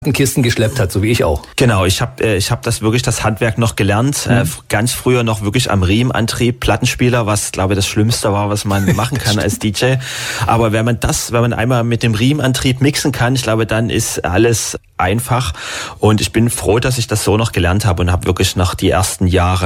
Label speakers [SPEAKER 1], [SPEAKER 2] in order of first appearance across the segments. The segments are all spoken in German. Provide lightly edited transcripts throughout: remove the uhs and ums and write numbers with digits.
[SPEAKER 1] Kisten geschleppt hat, so wie ich auch.
[SPEAKER 2] Genau, ich hab das wirklich, das Handwerk noch gelernt, ganz früher noch wirklich am Riemenantrieb, Plattenspieler, was glaube ich das Schlimmste war, was man machen kann als DJ. Aber wenn man einmal mit dem Riemenantrieb mixen kann, ich glaube, dann ist alles einfach. Und ich bin froh, dass ich das so noch gelernt habe und habe wirklich noch die ersten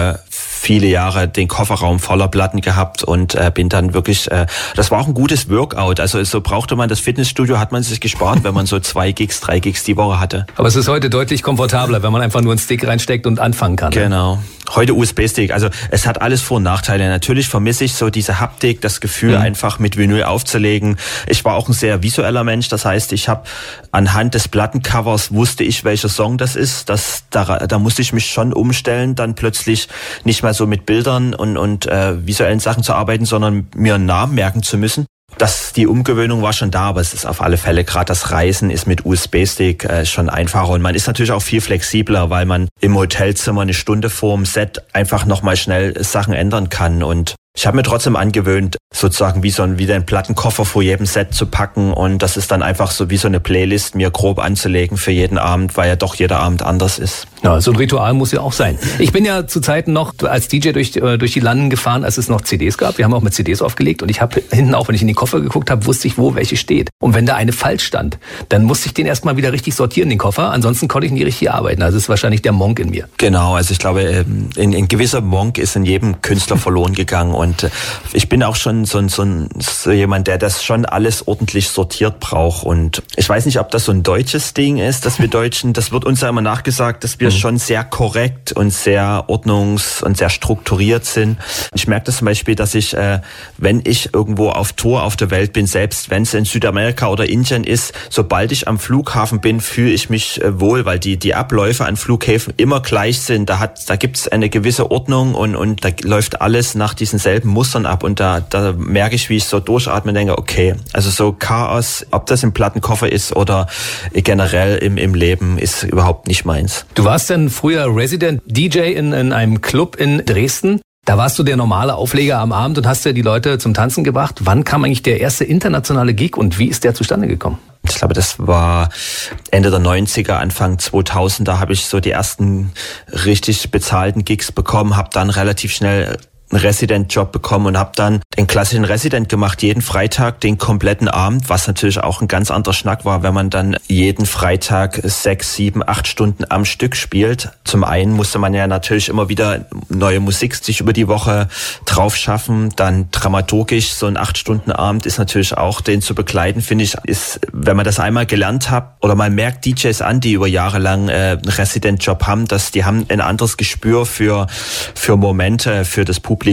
[SPEAKER 2] viele Jahre den Kofferraum voller Platten gehabt und bin dann wirklich, das war auch ein gutes Workout. Also so brauchte man das Fitnessstudio, hat man sich gespart, wenn man so 2 Gigs, 3 Gigs die Woche hatte.
[SPEAKER 1] Aber es ist heute deutlich komfortabler, wenn man einfach nur einen Stick reinsteckt und anfangen kann.
[SPEAKER 2] Genau. Heute USB-Stick. Also es hat alles Vor- und Nachteile. Natürlich vermisse ich so diese Haptik, das Gefühl, einfach mit Vinyl aufzulegen. Ich war auch ein sehr visueller Mensch. Das heißt, ich habe anhand des Plattencovers wusste ich, welcher Song das ist. Da musste ich mich schon umstellen, dann plötzlich nicht mehr so mit Bildern und visuellen Sachen zu arbeiten, sondern mir einen Namen merken zu müssen. Die Umgewöhnung war schon da, aber es ist auf alle Fälle, gerade das Reisen ist mit USB-Stick schon einfacher und man ist natürlich auch viel flexibler, weil man im Hotelzimmer eine Stunde vorm Set einfach nochmal schnell Sachen ändern kann und ich habe mir trotzdem angewöhnt, sozusagen wie den Plattenkoffer vor jedem Set zu packen und das ist dann einfach so wie so eine Playlist mir grob anzulegen für jeden Abend, weil ja doch jeder Abend anders ist.
[SPEAKER 1] Ja, so ein Ritual muss ja auch sein. Ich bin ja zu Zeiten noch als DJ durch die Landen gefahren, als es noch CDs gab. Wir haben auch mit CDs aufgelegt und ich habe hinten auch, wenn ich in den Koffer geguckt habe, wusste ich, wo welche steht. Und wenn da eine falsch stand, dann musste ich den erstmal wieder richtig sortieren, den Koffer. Ansonsten konnte ich nie richtig arbeiten. Also es ist wahrscheinlich der Monk in mir.
[SPEAKER 2] Genau, also ich glaube, ein gewisser Monk ist in jedem Künstler verloren gegangen und ich bin auch schon so jemand, der das schon alles ordentlich sortiert braucht und ich weiß nicht, ob das so ein deutsches Ding ist, dass wir Deutschen, das wird uns ja immer nachgesagt, dass wir schon sehr korrekt und sehr und sehr strukturiert sind. Ich merke das zum Beispiel, dass ich, wenn ich irgendwo auf Tour auf der Welt bin, selbst wenn es in Südamerika oder Indien ist, sobald ich am Flughafen bin, fühle ich mich wohl, weil die Abläufe an Flughäfen immer gleich sind. Da gibt es eine gewisse Ordnung und da läuft alles nach diesen selben Mustern ab und da merke ich, wie ich so durchatme und denke, okay, also so Chaos, ob das im Plattenkoffer ist oder generell im Leben, ist überhaupt nicht meins.
[SPEAKER 1] Du warst dann früher Resident DJ in einem Club in Dresden. Da warst du der normale Aufleger am Abend und hast ja die Leute zum Tanzen gebracht. Wann kam eigentlich der erste internationale Gig und wie ist der zustande gekommen?
[SPEAKER 2] Ich glaube, das war Ende der 90er, Anfang 2000. Da habe ich so die ersten richtig bezahlten Gigs bekommen, habe dann relativ schnell einen Resident-Job bekommen und habe dann den klassischen Resident gemacht, jeden Freitag, den kompletten Abend, was natürlich auch ein ganz anderer Schnack war, wenn man dann jeden Freitag 6, 7, 8 Stunden am Stück spielt. Zum einen musste man ja natürlich immer wieder neue Musik sich über die Woche drauf schaffen, dann dramaturgisch, so ein 8-Stunden-Abend ist natürlich auch, den zu begleiten, finde ich, ist, wenn man das einmal gelernt hat oder man merkt DJs an, die über Jahre lang einen Resident-Job haben, dass die haben ein anderes Gespür für Momente, für das Publikum.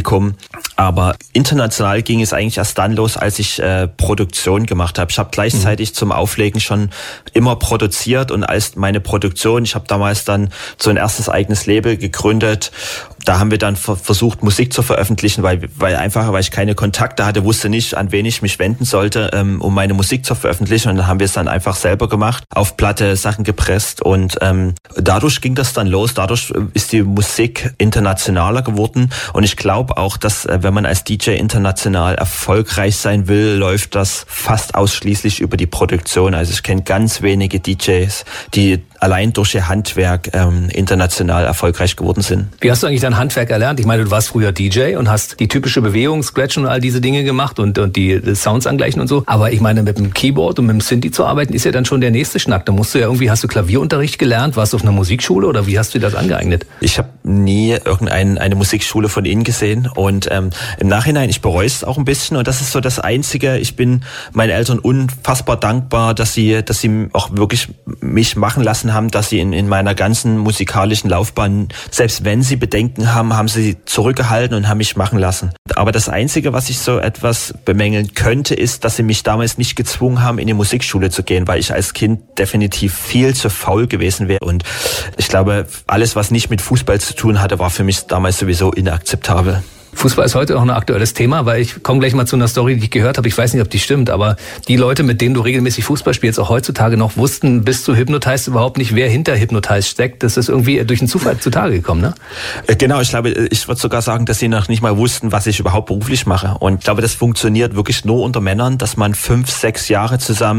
[SPEAKER 2] Aber international ging es eigentlich erst dann los, als ich Produktion gemacht habe. Ich habe gleichzeitig zum Auflegen schon immer produziert und als meine Produktion, ich habe damals dann so ein erstes eigenes Label gegründet. Da haben wir dann versucht, Musik zu veröffentlichen, weil ich keine Kontakte hatte, wusste nicht, an wen ich mich wenden sollte, um meine Musik zu veröffentlichen. Und dann haben wir es dann einfach selber gemacht, auf Platte Sachen gepresst und dadurch ging das dann los. Dadurch ist die Musik internationaler geworden und ich glaube auch, dass wenn man als DJ international erfolgreich sein will, läuft das fast ausschließlich über die Produktion. Also ich kenne ganz wenige DJs, die allein durch ihr Handwerk international erfolgreich geworden sind.
[SPEAKER 1] Wie hast du eigentlich dein Handwerk erlernt? Ich meine, du warst früher DJ und hast die typische Bewegung, Scratchen und all diese Dinge gemacht und die Sounds angleichen und so. Aber ich meine, mit dem Keyboard und mit dem Synthi zu arbeiten, ist ja dann schon der nächste Schnack. Da musst du ja irgendwie, hast du Klavierunterricht gelernt? Warst du auf einer Musikschule oder wie hast du dir das angeeignet?
[SPEAKER 2] Ich habe nie eine Musikschule von innen gesehen und im Nachhinein, ich bereue es auch ein bisschen und das ist so das Einzige. Ich bin meinen Eltern unfassbar dankbar, dass sie auch wirklich mich machen lassen haben, dass sie in meiner ganzen musikalischen Laufbahn, selbst wenn sie Bedenken haben sie zurückgehalten und haben mich machen lassen. Aber das Einzige, was ich so etwas bemängeln könnte, ist, dass sie mich damals nicht gezwungen haben, in die Musikschule zu gehen, weil ich als Kind definitiv viel zu faul gewesen wäre. Und ich glaube, alles, was nicht mit Fußball zu tun hatte, war für mich damals sowieso inakzeptabel.
[SPEAKER 1] Fußball ist heute auch ein aktuelles Thema, weil ich komme gleich mal zu einer Story, die ich gehört habe. Ich weiß nicht, ob die stimmt, aber die Leute, mit denen du regelmäßig Fußball spielst, auch heutzutage noch wussten bis zu Hypnotize überhaupt nicht, wer hinter Hypnotize steckt. Das ist irgendwie durch einen Zufall zutage gekommen, ne?
[SPEAKER 2] Genau, ich glaube, ich würde sogar sagen, dass sie noch nicht mal wussten, was ich überhaupt beruflich mache. Und ich glaube, das funktioniert wirklich nur unter Männern, dass man 5, 6 Jahre zusammen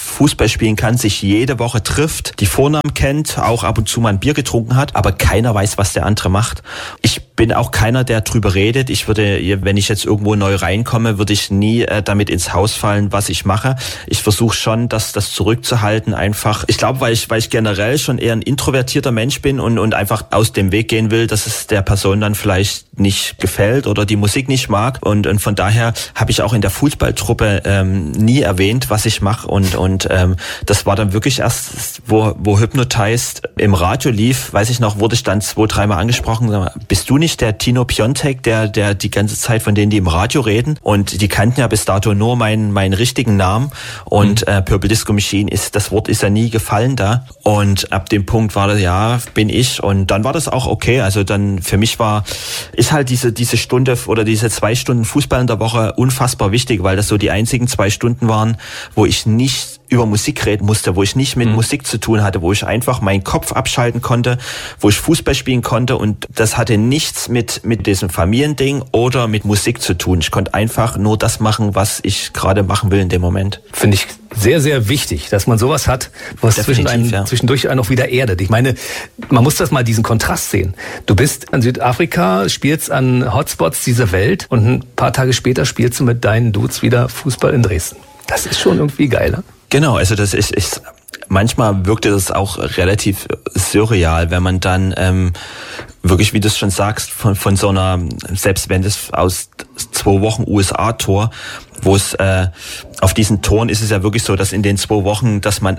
[SPEAKER 2] Fußball spielen kann, sich jede Woche trifft, die Vornamen kennt, auch ab und zu mal ein Bier getrunken hat, aber keiner weiß, was der andere macht. Ich bin auch keiner, der drüber redet. Ich würde, wenn ich jetzt irgendwo neu reinkomme, würde ich nie damit ins Haus fallen, was ich mache. Ich versuche schon, das zurückzuhalten einfach. Ich glaube, weil ich generell schon eher ein introvertierter Mensch bin und einfach aus dem Weg gehen will, dass es der Person dann vielleicht nicht gefällt oder die Musik nicht mag. Und von daher habe ich auch in der Fußballtruppe nie erwähnt, was ich mache. Und das war dann wirklich erst, wo Hypnotized im Radio lief, weiß ich noch, wurde ich dann 2-3 Mal angesprochen. Bist du nicht der Tino Piontek, der die ganze Zeit von denen, die im Radio reden? Und die kannten ja bis dato nur meinen richtigen Namen. Und Purple Disco Machine das Wort ist ja nie gefallen da. Und ab dem Punkt war das, ja, bin ich. Und dann war das auch okay. Also dann für mich ist halt diese Stunde oder diese 2 Stunden Fußball in der Woche unfassbar wichtig, weil das so die einzigen 2 Stunden waren, wo ich nicht über Musik reden musste, wo ich nicht mit Musik zu tun hatte, wo ich einfach meinen Kopf abschalten konnte, wo ich Fußball spielen konnte, und das hatte nichts mit diesem Familiending oder mit Musik zu tun. Ich konnte einfach nur das machen, was ich gerade machen will in dem Moment.
[SPEAKER 1] Finde ich sehr, sehr wichtig, dass man sowas hat, was zwischendurch einen auch wieder erdet. Ich meine, man muss das mal, diesen Kontrast sehen. Du bist in Südafrika, spielst an Hotspots dieser Welt und ein paar Tage später spielst du mit deinen Dudes wieder Fußball in Dresden. Das ist schon irgendwie geil, ne?
[SPEAKER 2] Genau, also das ist manchmal wirkte das auch relativ surreal, wenn man dann wirklich, wie du es schon sagst, von so einer, selbst wenn das aus 2 Wochen USA-Tour, wo es auf diesen Touren ist es ja wirklich so, dass in den 2 Wochen, dass man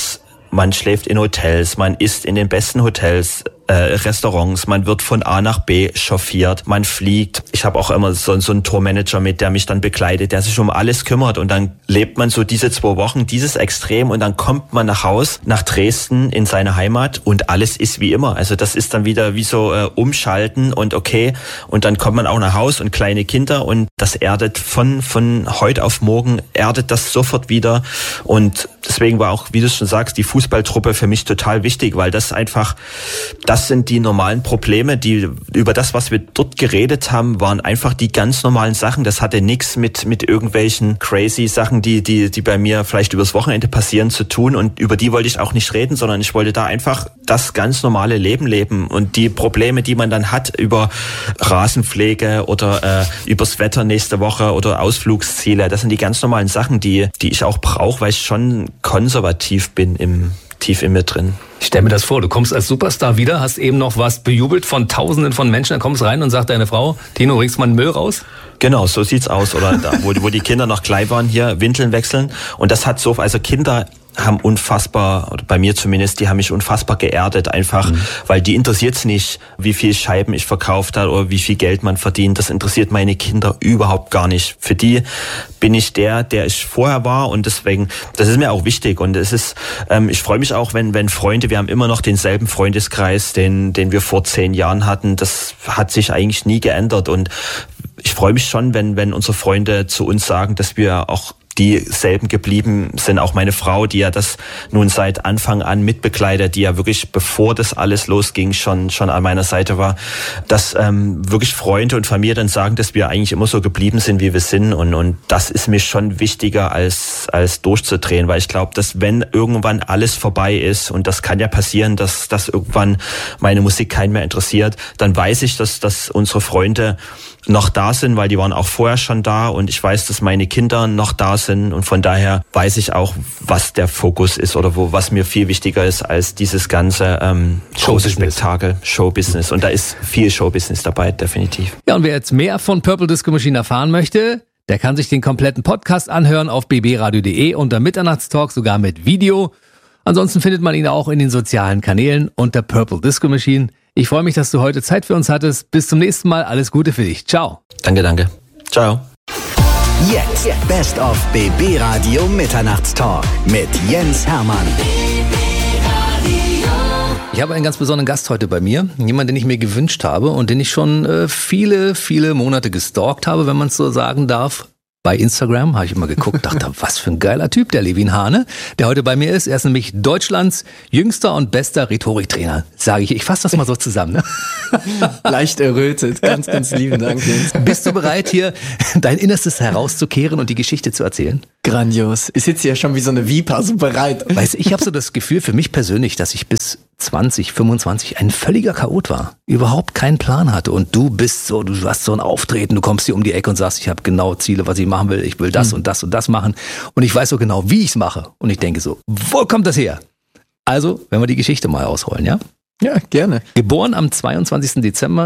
[SPEAKER 2] schläft in Hotels, man isst in den besten Hotels, Restaurants, man wird von A nach B chauffiert, man fliegt. Ich habe auch immer so einen Tourmanager mit, der mich dann begleitet, der sich um alles kümmert, und dann lebt man so diese 2 Wochen, dieses Extrem, und dann kommt man nach Dresden in seine Heimat, und alles ist wie immer. Also das ist dann wieder wie so umschalten und okay, und dann kommt man auch nach Haus und kleine Kinder, und das erdet von heute auf morgen, erdet das sofort wieder. Und deswegen war auch, wie du schon sagst, die Fußballtruppe für mich total wichtig, weil das sind die normalen Probleme, über das, was wir dort geredet haben, waren einfach die ganz normalen Sachen. Das hatte nichts mit irgendwelchen crazy Sachen, die bei mir vielleicht übers Wochenende passieren, zu tun, und über die wollte ich auch nicht reden, sondern ich wollte da einfach das ganz normale Leben leben, und die Probleme, die man dann hat über Rasenpflege oder übers Wetter nächste Woche oder Ausflugsziele, das sind die ganz normalen Sachen, die ich auch brauche, weil ich schon konservativ bin tief in mir drin.
[SPEAKER 1] Ich stell mir das vor, du kommst als Superstar wieder, hast eben noch was bejubelt von Tausenden von Menschen, dann kommst rein und sagt deine Frau, Tino, bringst du mal einen Müll raus?
[SPEAKER 2] Genau, so sieht's aus. Oder da, wo die Kinder noch klein waren, hier Windeln wechseln. Und das hat so, also Kinder haben unfassbar, oder bei mir zumindest, die haben mich unfassbar geerdet, einfach, weil die interessiert's nicht, wie viel Scheiben ich verkauft habe oder wie viel Geld man verdient. Das interessiert meine Kinder überhaupt gar nicht. Für die bin ich der ich vorher war, und deswegen, das ist mir auch wichtig, und es ist, ich freue mich auch, wenn Freunde, wir haben immer noch denselben Freundeskreis, den wir vor 10 Jahren hatten, das hat sich eigentlich nie geändert, und ich freue mich schon, wenn unsere Freunde zu uns sagen, dass wir auch dieselben geblieben sind. Auch meine Frau, die ja das nun seit Anfang an mitbegleitet, die ja wirklich, bevor das alles losging, schon an meiner Seite war, dass wirklich Freunde und Familie dann sagen, dass wir eigentlich immer so geblieben sind, wie wir sind. Und das ist mir schon wichtiger, als durchzudrehen, weil ich glaube, dass wenn irgendwann alles vorbei ist, und das kann ja passieren, dass irgendwann meine Musik keinen mehr interessiert, dann weiß ich, dass unsere Freunde noch da sind, weil die waren auch vorher schon da, und ich weiß, dass meine Kinder noch da sind, und von daher weiß ich auch, was der Fokus ist oder was mir viel wichtiger ist als dieses ganze große Spektakel, Showbusiness, und da ist viel Showbusiness dabei, definitiv.
[SPEAKER 1] Ja, und wer jetzt mehr von Purple Disco Machine erfahren möchte, der kann sich den kompletten Podcast anhören auf bbradio.de unter Mitternachtstalk, sogar mit Video. Ansonsten findet man ihn auch in den sozialen Kanälen unter Purple Disco Machine. Ich freue mich, dass du heute Zeit für uns hattest. Bis zum nächsten Mal. Alles Gute für dich. Ciao.
[SPEAKER 2] Danke. Ciao.
[SPEAKER 3] Jetzt Best of BB Radio Mitternachtstalk mit Jens Hermann.
[SPEAKER 1] Ich habe einen ganz besonderen Gast heute bei mir. Jemand, den ich mir gewünscht habe und den ich schon viele, viele Monate gestalkt habe, wenn man es so sagen darf. Bei Instagram habe ich immer geguckt, dachte, was für ein geiler Typ, der Levin Hane, der heute bei mir ist. Er ist nämlich Deutschlands jüngster und bester Rhetoriktrainer, sage ich. Ich fasse das mal so zusammen. Ne?
[SPEAKER 4] Leicht errötet. Ganz, ganz lieben Dank, Jens.
[SPEAKER 1] Bist du bereit, hier dein Innerstes herauszukehren und die Geschichte zu erzählen?
[SPEAKER 4] Grandios. Ich sitze ja schon wie so eine Viper, so bereit.
[SPEAKER 1] Weißt du, ich habe so das Gefühl für mich persönlich, dass ich bis 20, 25 ein völliger Chaot war. Überhaupt keinen Plan hatte. Und du bist so, du hast so ein Auftreten, du kommst hier um die Ecke und sagst, ich habe genau Ziele, was ich machen will. Ich will das und das und das machen. Und ich weiß so genau, wie ich es mache. Und ich denke so, wo kommt das her? Also, wenn wir die Geschichte mal ausrollen, ja?
[SPEAKER 4] Ja, gerne.
[SPEAKER 1] Geboren am 22. Dezember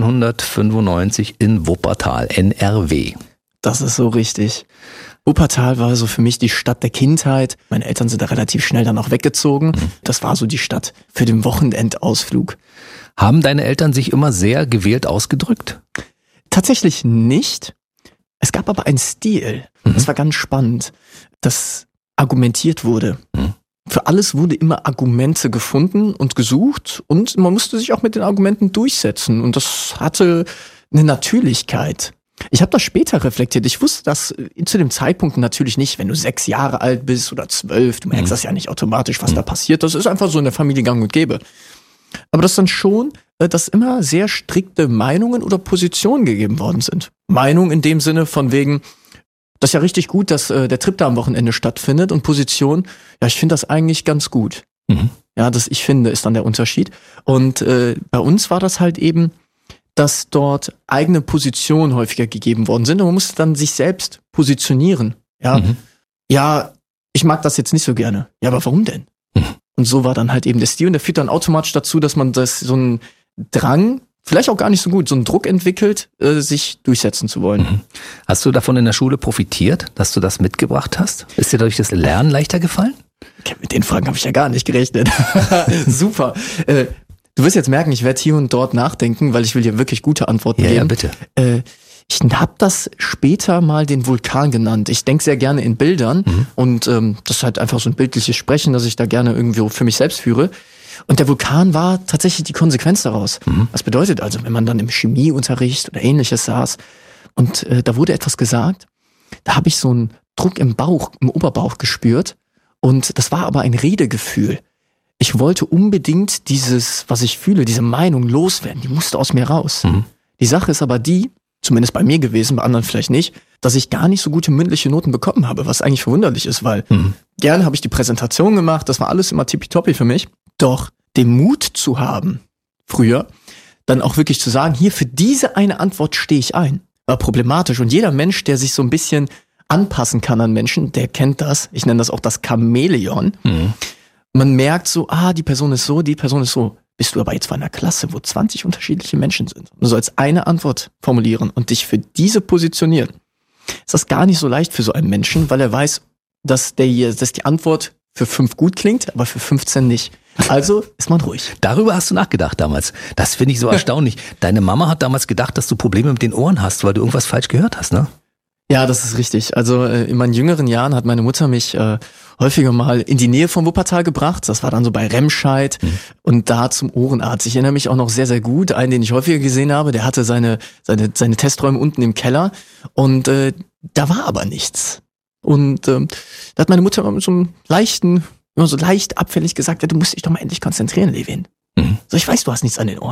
[SPEAKER 1] 1995 in Wuppertal, NRW.
[SPEAKER 4] Das ist so richtig. Wuppertal war so für mich die Stadt der Kindheit. Meine Eltern sind da relativ schnell dann auch weggezogen. Das war so die Stadt für den Wochenendausflug.
[SPEAKER 1] Haben deine Eltern sich immer sehr gewählt ausgedrückt?
[SPEAKER 4] Tatsächlich nicht. Es gab aber einen Stil. Das war ganz spannend, dass argumentiert wurde. Für alles wurde immer Argumente gefunden und gesucht und man musste sich auch mit den Argumenten durchsetzen und das hatte eine Natürlichkeit. Ich habe das später reflektiert. Ich wusste das zu dem Zeitpunkt natürlich nicht, wenn du 6 Jahre alt bist oder 12. Du merkst das ja nicht automatisch, was da passiert. Das ist einfach so in der Familie gang und gäbe. Aber das dann schon, dass immer sehr strikte Meinungen oder Positionen gegeben worden sind. Meinung in dem Sinne von wegen, das ist ja richtig gut, dass der Trip da am Wochenende stattfindet und Position, ja, ich finde das eigentlich ganz gut. Ja, das ich finde, ist dann der Unterschied. Und bei uns war das halt eben, dass dort eigene Positionen häufiger gegeben worden sind und man musste dann sich selbst positionieren. Ja, ja, ich mag das jetzt nicht so gerne. Ja, aber warum denn? Und so war dann halt eben der Stil und der führt dann automatisch dazu, dass man das so einen Drang, vielleicht auch gar nicht so gut, so einen Druck entwickelt, sich durchsetzen zu wollen.
[SPEAKER 1] Hast du davon in der Schule profitiert, dass du das mitgebracht hast? Ist dir dadurch das Lernen leichter gefallen?
[SPEAKER 4] Okay, mit den Fragen habe ich ja gar nicht gerechnet. Super. Du wirst jetzt merken, ich werde hier und dort nachdenken, weil ich will dir wirklich gute Antworten geben.
[SPEAKER 1] Ja, bitte.
[SPEAKER 4] Ich habe das später mal den Vulkan genannt. Ich denke sehr gerne in Bildern und das ist halt einfach so ein bildliches Sprechen, das ich da gerne irgendwie für mich selbst führe. Und der Vulkan war tatsächlich die Konsequenz daraus. Was bedeutet also, wenn man dann im Chemieunterricht oder ähnliches saß und da wurde etwas gesagt, da habe ich so einen Druck im Bauch, im Oberbauch gespürt und das war aber ein Redegefühl. Ich wollte unbedingt dieses, was ich fühle, diese Meinung loswerden, die musste aus mir raus. Die Sache ist aber die, zumindest bei mir gewesen, bei anderen vielleicht nicht, dass ich gar nicht so gute mündliche Noten bekommen habe, was eigentlich verwunderlich ist, weil gerne habe ich die Präsentation gemacht, das war alles immer tippitoppi für mich. Doch den Mut zu haben, früher, dann auch wirklich zu sagen, hier für diese eine Antwort stehe ich ein, war problematisch. Und jeder Mensch, der sich so ein bisschen anpassen kann an Menschen, der kennt das. Ich nenne das auch das Chamäleon. Man merkt so, die Person ist so, die Person ist so. Bist du aber jetzt vor einer Klasse, wo 20 unterschiedliche Menschen sind. Du sollst eine Antwort formulieren und dich für diese positionieren. Ist das gar nicht so leicht für so einen Menschen, weil er weiß, dass die Antwort für 5 gut klingt, aber für 15 nicht. Also ist man ruhig.
[SPEAKER 1] Darüber hast du nachgedacht damals. Das finde ich so erstaunlich. Deine Mama hat damals gedacht, dass du Probleme mit den Ohren hast, weil du irgendwas falsch gehört hast, ne?
[SPEAKER 4] Ja, das ist richtig. Also in meinen jüngeren Jahren hat meine Mutter mich häufiger mal in die Nähe von Wuppertal gebracht. Das war dann so bei Remscheid und da zum Ohrenarzt. Ich erinnere mich auch noch sehr, sehr gut. Einen, den ich häufiger gesehen habe, der hatte seine Testräume unten im Keller und da war aber nichts. Und da hat meine Mutter mit so einem immer so leicht abfällig gesagt, ja, du musst dich doch mal endlich konzentrieren, Levin. So, ich weiß, du hast nichts an den Ohren.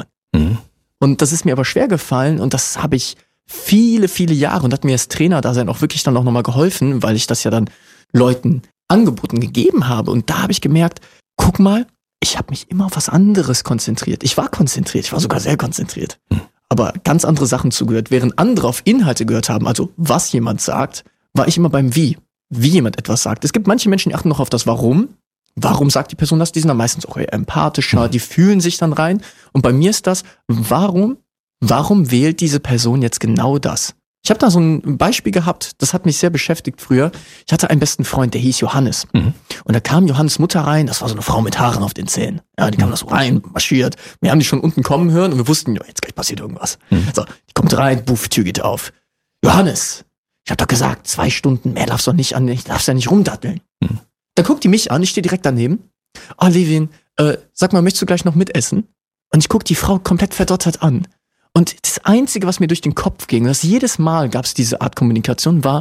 [SPEAKER 4] Und das ist mir aber schwer gefallen und das habe ich viele, viele Jahre und hat mir als Trainer-Dasein auch wirklich dann auch nochmal geholfen, weil ich das ja dann Leuten angeboten gegeben habe. Und da habe ich gemerkt, guck mal, ich habe mich immer auf was anderes konzentriert. Ich war konzentriert, ich war sogar sehr konzentriert. Aber ganz andere Sachen zugehört. Während andere auf Inhalte gehört haben, also was jemand sagt, war ich immer beim Wie jemand etwas sagt. Es gibt manche Menschen, die achten noch auf das Warum. Warum sagt die Person das? Die sind dann meistens auch eher empathischer, die fühlen sich dann rein. Und bei mir ist das, warum wählt diese Person jetzt genau das? Ich habe da so ein Beispiel gehabt, das hat mich sehr beschäftigt früher. Ich hatte einen besten Freund, der hieß Johannes. Und da kam Johannes Mutter rein, das war so eine Frau mit Haaren auf den Zähnen. Ja, die kam da so rein, marschiert. Wir haben die schon unten kommen hören und wir wussten, ja, jetzt gleich passiert irgendwas. So, die kommt rein, buff, Tür geht auf. Johannes, ich hab doch gesagt, 2 Stunden mehr darfst du ja nicht rumdatteln. Dann guckt die mich an, ich stehe direkt daneben. Levin, sag mal, möchtest du gleich noch mitessen? Und ich guck die Frau komplett verdottert an. Und das Einzige, was mir durch den Kopf ging, dass jedes Mal gab es diese Art Kommunikation, war,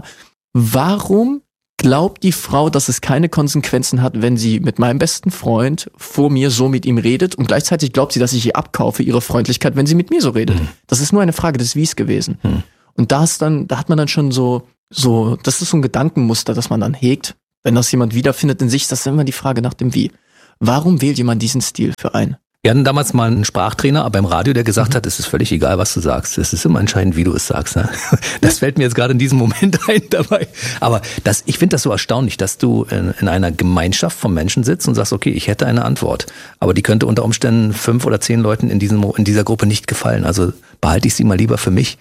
[SPEAKER 4] warum glaubt die Frau, dass es keine Konsequenzen hat, wenn sie mit meinem besten Freund vor mir so mit ihm redet und gleichzeitig glaubt sie, dass ich ihr abkaufe, ihre Freundlichkeit, wenn sie mit mir so redet. Das ist nur eine Frage des Wies gewesen. Und da hat man dann schon so, das ist so ein Gedankenmuster, das man dann hegt. Wenn das jemand wiederfindet in sich, das ist immer die Frage nach dem Wie. Warum wählt jemand diesen Stil für einen?
[SPEAKER 1] Wir hatten damals mal einen Sprachtrainer beim Radio, der gesagt hat, es ist völlig egal, was du sagst. Es ist immer entscheidend, wie du es sagst. Ne? Das fällt mir jetzt gerade in diesem Moment ein dabei. Aber ich finde das so erstaunlich, dass du in einer Gemeinschaft von Menschen sitzt und sagst, okay, ich hätte eine Antwort. Aber die könnte unter Umständen 5 oder 10 Leuten in dieser Gruppe nicht gefallen. Also behalte ich sie mal lieber für mich.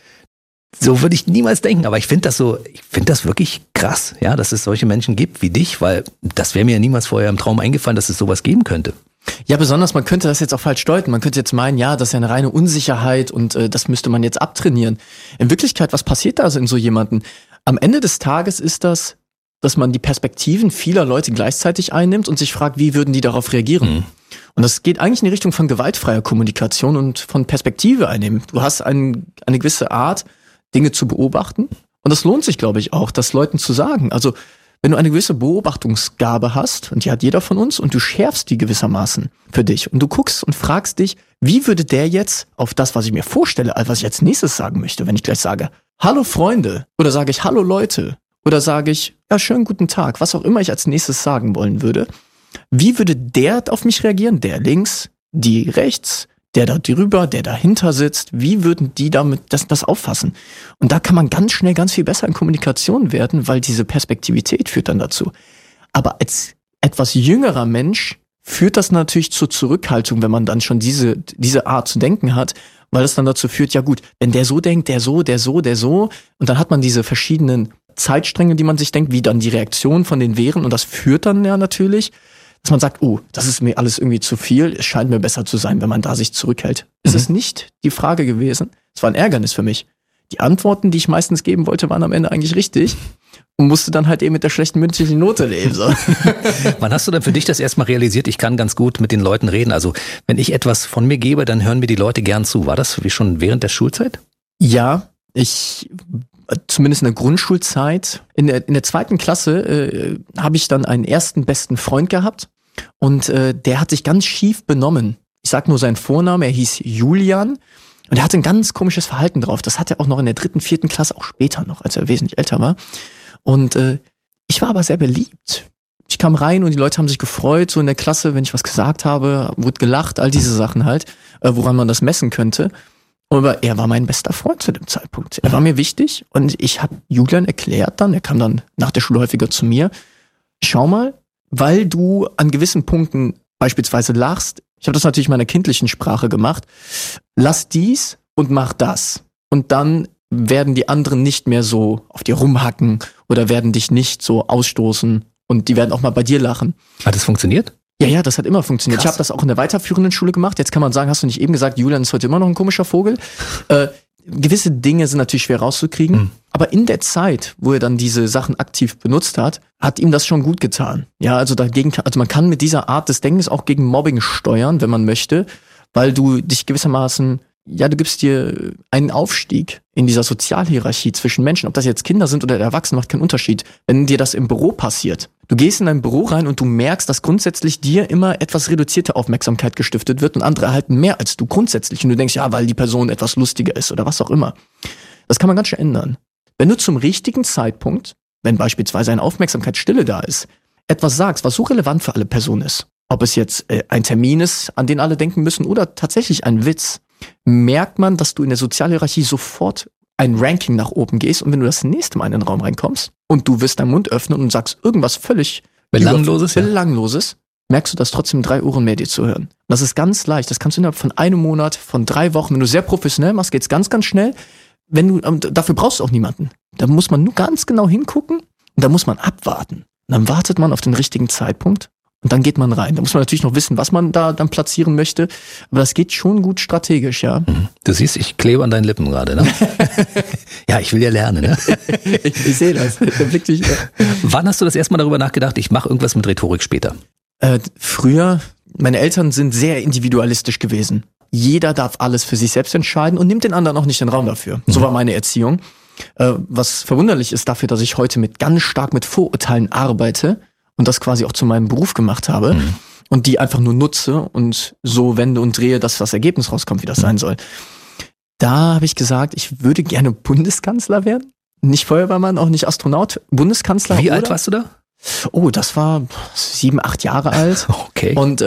[SPEAKER 1] So würde ich niemals denken, aber ich finde das wirklich krass, ja, dass es solche Menschen gibt wie dich, weil das wäre mir ja niemals vorher im Traum eingefallen, dass es sowas geben könnte.
[SPEAKER 4] Ja, besonders, man könnte das jetzt auch falsch deuten. Man könnte jetzt meinen, ja, das ist ja eine reine Unsicherheit und das müsste man jetzt abtrainieren. In Wirklichkeit, was passiert da also in so jemanden? Am Ende des Tages ist das, dass man die Perspektiven vieler Leute gleichzeitig einnimmt und sich fragt, wie würden die darauf reagieren? Und das geht eigentlich in die Richtung von gewaltfreier Kommunikation und von Perspektive einnehmen. Du hast eine gewisse Art, Dinge zu beobachten. Und das lohnt sich, glaube ich, auch, das Leuten zu sagen. Also, wenn du eine gewisse Beobachtungsgabe hast, und die hat jeder von uns, und du schärfst die gewissermaßen für dich, und du guckst und fragst dich, wie würde der jetzt auf das, was ich mir vorstelle, was ich als nächstes sagen möchte, wenn ich gleich sage, hallo Freunde, oder sage ich, hallo Leute, oder sage ich, ja, schönen guten Tag, was auch immer ich als nächstes sagen wollen würde, wie würde der auf mich reagieren, der links, die rechts, der da drüber, der dahinter sitzt, wie würden die damit das auffassen? Und da kann man ganz schnell ganz viel besser in Kommunikation werden, weil diese Perspektivität führt dann dazu. Aber als etwas jüngerer Mensch führt das natürlich zur Zurückhaltung, wenn man dann schon diese Art zu denken hat, weil das dann dazu führt, ja gut, wenn der so denkt, der so, und dann hat man diese verschiedenen Zeitstränge, die man sich denkt, wie dann die Reaktion von denen wären, und das führt dann ja natürlich, dass man sagt, oh, das ist mir alles irgendwie zu viel, es scheint mir besser zu sein, wenn man da sich zurückhält. Es ist nicht die Frage gewesen, es war ein Ärgernis für mich. Die Antworten, die ich meistens geben wollte, waren am Ende eigentlich richtig und musste dann halt eben mit der schlechten mündlichen Note leben. So.
[SPEAKER 1] Wann hast du denn für dich das erstmal realisiert, ich kann ganz gut mit den Leuten reden? Also wenn ich etwas von mir gebe, dann hören mir die Leute gern zu. War das wie schon während der Schulzeit?
[SPEAKER 4] Ja, zumindest in der Grundschulzeit. In der 2. Klasse habe ich dann einen ersten besten Freund gehabt. Und der hat sich ganz schief benommen. Ich sag nur seinen Vornamen, er hieß Julian. Und er hatte ein ganz komisches Verhalten drauf. Das hat er auch noch in der 3., 4. Klasse, auch später noch, als er wesentlich älter war. Und ich war aber sehr beliebt. Ich kam rein und die Leute haben sich gefreut, so in der Klasse, wenn ich was gesagt habe, wurde gelacht, all diese Sachen halt, woran man das messen könnte. Aber er war mein bester Freund zu dem Zeitpunkt. Er war mir wichtig und ich habe Julian erklärt dann, er kam dann nach der Schule häufiger zu mir, schau mal, weil du an gewissen Punkten beispielsweise lachst, ich habe das natürlich in meiner kindlichen Sprache gemacht, lass dies und mach das. Und dann werden die anderen nicht mehr so auf dir rumhacken oder werden dich nicht so ausstoßen und die werden auch mal bei dir lachen.
[SPEAKER 1] Hat das funktioniert?
[SPEAKER 4] Ja, das hat immer funktioniert.
[SPEAKER 1] Krass.
[SPEAKER 4] Ich habe das auch in der weiterführenden Schule gemacht. Jetzt kann man sagen, hast du nicht eben gesagt, Julian ist heute immer noch ein komischer Vogel? Gewisse Dinge sind natürlich schwer rauszukriegen, aber in der Zeit, wo er dann diese Sachen aktiv benutzt hat ihm das schon gut getan. Ja, also man kann mit dieser Art des Denkens auch gegen Mobbing steuern, wenn man möchte, weil du dich gewissermaßen, ja, du gibst dir einen Aufstieg in dieser Sozialhierarchie zwischen Menschen. Ob das jetzt Kinder sind oder Erwachsene, macht keinen Unterschied. Wenn dir das im Büro passiert, du gehst in ein Büro rein und du merkst, dass grundsätzlich dir immer etwas reduzierte Aufmerksamkeit gestiftet wird und andere erhalten mehr als du grundsätzlich. Und du denkst, ja, weil die Person etwas lustiger ist oder was auch immer. Das kann man ganz schön ändern. Wenn du zum richtigen Zeitpunkt, wenn beispielsweise eine Aufmerksamkeitsstille da ist, etwas sagst, was so relevant für alle Personen ist, ob es jetzt ein Termin ist, an den alle denken müssen oder tatsächlich ein Witz, merkt man, dass du in der Sozialhierarchie sofort ein Ranking nach oben gehst und wenn du das nächste Mal in den Raum reinkommst und du wirst deinen Mund öffnen und sagst irgendwas völlig Belangloses, merkst du das trotzdem 3 Ohren mehr dir zu hören. Das ist ganz leicht, das kannst du innerhalb von einem Monat, von 3 Wochen, wenn du sehr professionell machst, geht's ganz, ganz schnell. Dafür brauchst du auch niemanden. Da muss man nur ganz genau hingucken und da muss man abwarten. Und dann wartet man auf den richtigen Zeitpunkt und dann geht man rein. Da muss man natürlich noch wissen, was man da dann platzieren möchte, aber das geht schon gut strategisch, ja.
[SPEAKER 1] Du siehst, ich klebe an deinen Lippen gerade, ne? Ja, ich will ja lernen, ne?
[SPEAKER 4] Ich sehe das. Der Blick dich, ja.
[SPEAKER 1] Wann hast du das erste Mal darüber nachgedacht, ich mache irgendwas mit Rhetorik später?
[SPEAKER 4] Früher, meine Eltern sind sehr individualistisch gewesen. jeder darf alles für sich selbst entscheiden und nimmt den anderen auch nicht den Raum dafür. So war meine Erziehung. Was verwunderlich ist dafür, dass ich heute ganz stark mit Vorurteilen arbeite und das quasi auch zu meinem Beruf gemacht habe und die einfach nur nutze und so wende und drehe, dass das Ergebnis rauskommt, wie das sein soll. Da habe ich gesagt, ich würde gerne Bundeskanzler werden. Nicht Feuerwehrmann, auch nicht Astronaut, Bundeskanzler.
[SPEAKER 1] Wie alt warst du da?
[SPEAKER 4] Oh, das war 7, 8 Jahre alt.
[SPEAKER 1] Okay.
[SPEAKER 4] Und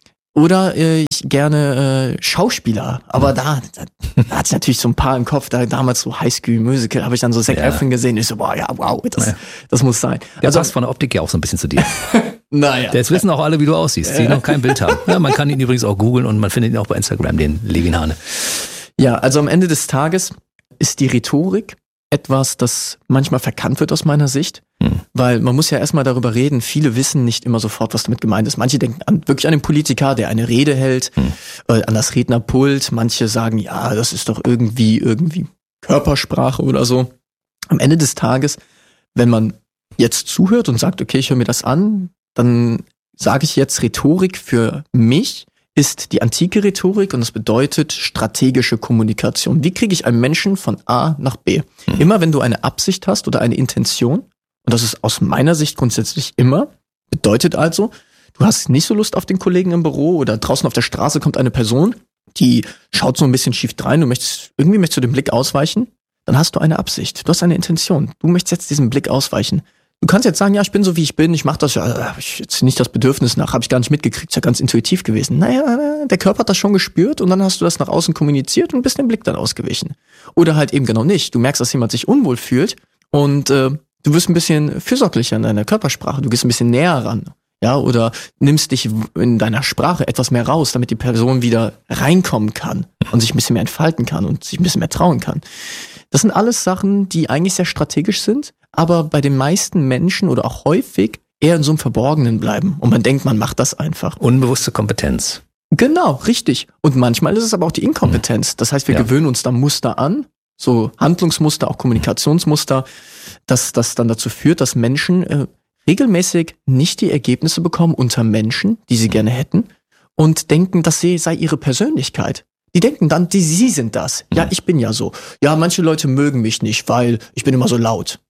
[SPEAKER 4] oder ich gerne Schauspieler, aber da hatte ich natürlich so ein paar im Kopf, da damals so Highschool-Musical, habe ich dann so Zac Efron gesehen, ich so, boah, ja, wow, das muss sein.
[SPEAKER 1] Der passt von der Optik ja auch so ein bisschen zu dir.
[SPEAKER 4] Naja.
[SPEAKER 1] Jetzt wissen auch alle, wie du aussiehst, die noch kein Bild haben. Ja, man kann ihn übrigens auch googeln und man findet ihn auch bei Instagram, den Levin Hane.
[SPEAKER 4] Ja, also am Ende des Tages ist die Rhetorik etwas, das manchmal verkannt wird aus meiner Sicht, weil man muss ja erstmal darüber reden, viele wissen nicht immer sofort, was damit gemeint ist. Manche denken wirklich an den Politiker, der eine Rede hält, an das Rednerpult, manche sagen, ja, das ist doch irgendwie Körpersprache oder so. Am Ende des Tages, wenn man jetzt zuhört und sagt, okay, ich höre mir das an, dann sage ich jetzt, Rhetorik für mich ist die antike Rhetorik und das bedeutet strategische Kommunikation. Wie kriege ich einen Menschen von A nach B? Immer wenn du eine Absicht hast oder eine Intention, und das ist aus meiner Sicht grundsätzlich immer, bedeutet also, du hast nicht so Lust auf den Kollegen im Büro oder draußen auf der Straße kommt eine Person, die schaut so ein bisschen schief drein, möchtest du dem Blick ausweichen, dann hast du eine Absicht, du hast eine Intention, du möchtest jetzt diesem Blick ausweichen. Du kannst jetzt sagen, ja, ich bin so wie ich bin, ich mache das, ja, habe ich jetzt nicht das Bedürfnis nach, habe ich gar nicht mitgekriegt, ist ja ganz intuitiv gewesen. Naja, der Körper hat das schon gespürt und dann hast du das nach außen kommuniziert und bist dem Blick dann ausgewichen. Oder halt eben genau nicht. Du merkst, dass jemand sich unwohl fühlt und du wirst ein bisschen fürsorglicher in deiner Körpersprache, du gehst ein bisschen näher ran. Ja, oder nimmst dich in deiner Sprache etwas mehr raus, damit die Person wieder reinkommen kann und sich ein bisschen mehr entfalten kann und sich ein bisschen mehr trauen kann. Das sind alles Sachen, die eigentlich sehr strategisch sind, aber bei den meisten Menschen oder auch häufig eher in so einem Verborgenen bleiben. Und man denkt, man macht das einfach.
[SPEAKER 1] Unbewusste Kompetenz.
[SPEAKER 4] Genau, richtig. Und manchmal ist es aber auch die Inkompetenz. Das heißt, wir gewöhnen uns da Muster an, so Handlungsmuster, auch Kommunikationsmuster, dass das dann dazu führt, dass Menschen regelmäßig nicht die Ergebnisse bekommen unter Menschen, die sie gerne hätten und denken, das sei ihre Persönlichkeit. Die denken dann, sie sind das. Ja, ich bin ja so. Ja, manche Leute mögen mich nicht, weil ich bin immer so laut.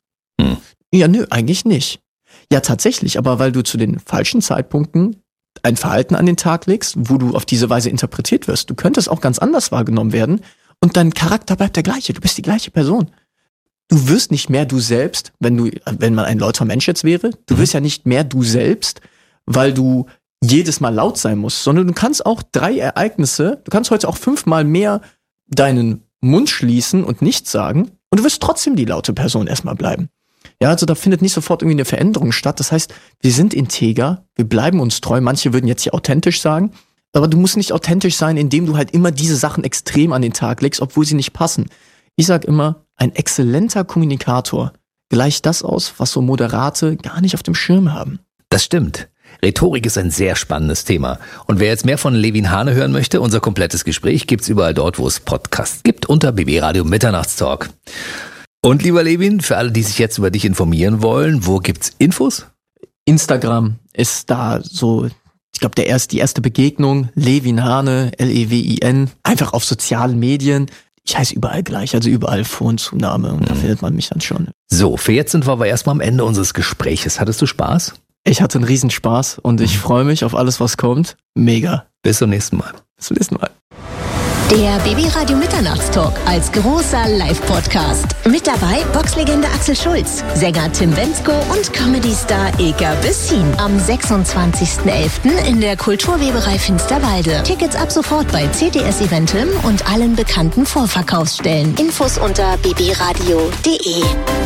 [SPEAKER 4] Ja, nö, eigentlich nicht. Ja, tatsächlich, aber weil du zu den falschen Zeitpunkten ein Verhalten an den Tag legst, wo du auf diese Weise interpretiert wirst. Du könntest auch ganz anders wahrgenommen werden und dein Charakter bleibt der gleiche. Du bist die gleiche Person. Du wirst nicht mehr du selbst, wenn man ein lauter Mensch jetzt wäre. Du wirst ja nicht mehr du selbst, weil du jedes Mal laut sein musst, sondern du kannst auch 3 Ereignisse, du kannst heute auch 5-mal mehr deinen Mund schließen und nichts sagen und du wirst trotzdem die laute Person erstmal bleiben. Ja, also da findet nicht sofort irgendwie eine Veränderung statt. Das heißt, wir sind integer, wir bleiben uns treu. Manche würden jetzt hier authentisch sagen, aber du musst nicht authentisch sein, indem du halt immer diese Sachen extrem an den Tag legst, obwohl sie nicht passen. Ich sag immer, ein exzellenter Kommunikator gleicht das aus, was so Moderate gar nicht auf dem Schirm haben.
[SPEAKER 1] Das stimmt. Rhetorik ist ein sehr spannendes Thema. Und wer jetzt mehr von Levin Hane hören möchte, unser komplettes Gespräch gibt's überall dort, wo es Podcasts gibt, unter BB Radio Mitternachtstalk. Und lieber Levin, für alle, die sich jetzt über dich informieren wollen, wo gibt's Infos?
[SPEAKER 4] Instagram ist da so, ich glaube, die erste Begegnung, Levin Hane, Lewin, einfach auf sozialen Medien. Ich heiße überall gleich, also überall Vor- und Zunahme und da findet man mich dann schon.
[SPEAKER 1] So, für jetzt sind wir aber erstmal am Ende unseres Gespräches. Hattest du Spaß?
[SPEAKER 4] Ich hatte einen Riesenspaß und ich freue mich auf alles, was kommt. Mega.
[SPEAKER 1] Bis zum nächsten Mal.
[SPEAKER 4] Bis zum nächsten Mal.
[SPEAKER 5] Der BB Radio Mitternachtstalk als großer Live-Podcast. Mit dabei Boxlegende Axel Schulz, Sänger Tim Bendzko und Comedy-Star Ilka Bessin. Am 26.11. in der Kulturweberei Finsterwalde. Tickets ab sofort bei CTS Eventim und allen bekannten Vorverkaufsstellen. Infos unter bbradio.de.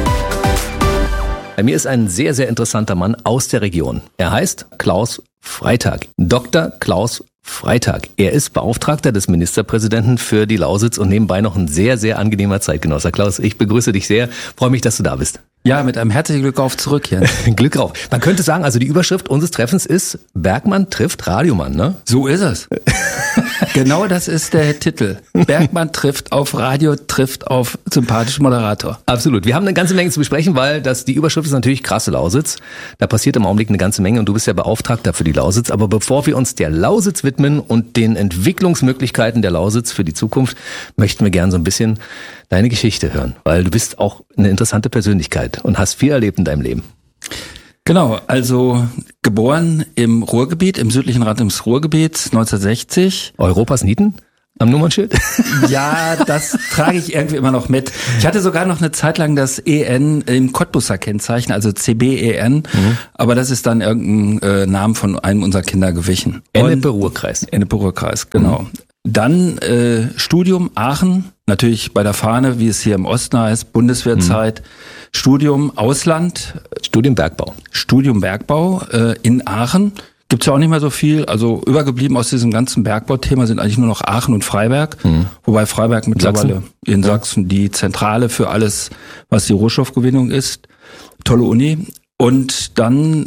[SPEAKER 1] Bei mir ist ein sehr, sehr interessanter Mann aus der Region. Er heißt Klaus Freitag. Dr. Klaus Freitag. Er ist Beauftragter des Ministerpräsidenten für die Lausitz und nebenbei noch ein sehr, sehr angenehmer Zeitgenosser. Klaus, ich begrüße dich sehr. Freue mich, dass du da bist.
[SPEAKER 6] Ja, mit einem herzlichen Glück auf zurück, Jens.
[SPEAKER 1] Glück auf. Man könnte sagen, also die Überschrift unseres Treffens ist Bergmann trifft Radiomann, ne?
[SPEAKER 6] So ist es. Genau das ist der Titel. Bergmann trifft auf Radio, trifft auf sympathischen Moderator.
[SPEAKER 1] Absolut. Wir haben eine ganze Menge zu besprechen, weil die Überschrift ist natürlich krasse Lausitz. Da passiert im Augenblick eine ganze Menge und du bist ja Beauftragter für die Lausitz. Aber bevor wir uns der Lausitz widmen und den Entwicklungsmöglichkeiten der Lausitz für die Zukunft, möchten wir gerne so ein bisschen deine Geschichte hören. Weil du bist auch eine interessante Persönlichkeit und hast viel erlebt in deinem Leben.
[SPEAKER 6] Genau, also geboren im Ruhrgebiet, im südlichen Rand des Ruhrgebiets, 1960.
[SPEAKER 1] Europas Nieten am Nummernschild?
[SPEAKER 6] Ja, das trage ich irgendwie immer noch mit. Ich hatte sogar noch eine Zeit lang das EN im Cottbusser Kennzeichen, also CBEN, aber das ist dann irgendein Name von einem unserer Kinder gewichen.
[SPEAKER 1] Ennepe-Ruhr-Kreis.
[SPEAKER 6] Ennepe-Ruhr-Kreis, genau. Dann Studium Aachen, natürlich bei der Fahne, wie es hier im Osten heißt, Bundeswehrzeit. Studium Ausland.
[SPEAKER 1] Studium Bergbau.
[SPEAKER 6] Studium Bergbau in Aachen. Gibt's ja auch nicht mehr so viel. Also übergeblieben aus diesem ganzen Bergbauthema sind eigentlich nur noch Aachen und Freiberg. Wobei Freiberg mittlerweile in Sachsen die Zentrale für alles, was die Rohstoffgewinnung ist. Tolle Uni. Und dann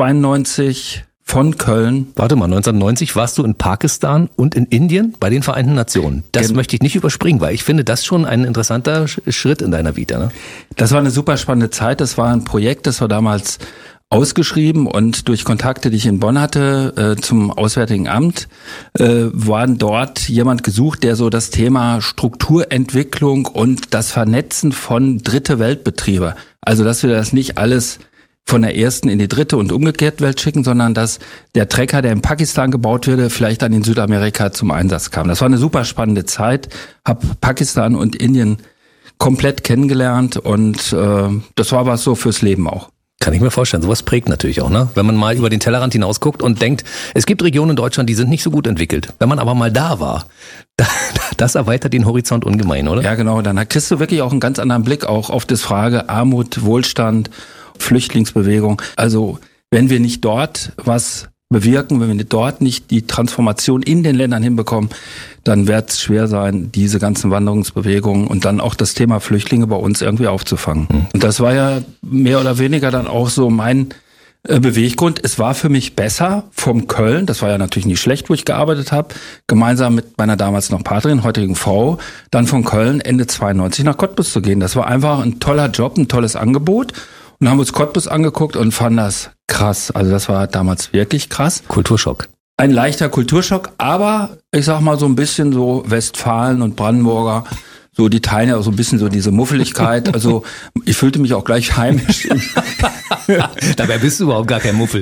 [SPEAKER 6] 92 von Köln.
[SPEAKER 1] Warte mal, 1990 warst du in Pakistan und in Indien bei den Vereinten Nationen. Das möchte ich nicht überspringen, weil ich finde das schon ein interessanter Schritt in deiner Vita. Ne?
[SPEAKER 6] Das war eine super spannende Zeit. Das war ein Projekt, das war damals ausgeschrieben und durch Kontakte, die ich in Bonn hatte, zum Auswärtigen Amt, waren dort jemand gesucht, der so das Thema Strukturentwicklung und das Vernetzen von Dritte Weltbetriebe, also dass wir das nicht alles von der ersten in die dritte und umgekehrt Welt schicken, sondern dass der Trecker, der in Pakistan gebaut würde, vielleicht dann in Südamerika zum Einsatz kam. Das war eine super spannende Zeit, habe Pakistan und Indien komplett kennengelernt und das war was so fürs Leben auch.
[SPEAKER 1] Kann ich mir vorstellen, sowas prägt natürlich auch, ne? Wenn man mal über den Tellerrand hinausguckt und denkt, es gibt Regionen in Deutschland, die sind nicht so gut entwickelt. Wenn man aber mal da war, das erweitert den Horizont ungemein, oder?
[SPEAKER 6] Ja, genau, dann kriegst du wirklich auch einen ganz anderen Blick auch auf das Frage Armut, Wohlstand, Flüchtlingsbewegung. Also wenn wir nicht dort was bewirken, wenn wir dort nicht die Transformation in den Ländern hinbekommen, dann wird es schwer sein, diese ganzen Wanderungsbewegungen und dann auch das Thema Flüchtlinge bei uns irgendwie aufzufangen. Und das war ja mehr oder weniger dann auch so mein Beweggrund. Es war für mich besser vom Köln, das war ja natürlich nicht schlecht, wo ich gearbeitet habe, gemeinsam mit meiner damals noch Partnerin, heutigen Frau, dann von Köln Ende 92 nach Cottbus zu gehen. Das war einfach ein toller Job, ein tolles Angebot. Und dann haben wir uns Cottbus angeguckt und fanden das krass. Also das war damals wirklich krass.
[SPEAKER 1] Kulturschock.
[SPEAKER 6] Ein leichter Kulturschock, aber ich sag mal so ein bisschen so Westfalen und Brandenburger, so die teilen ja auch so ein bisschen so diese Muffeligkeit. Also ich fühlte mich auch gleich heimisch.
[SPEAKER 1] Dabei bist du überhaupt gar kein Muffel.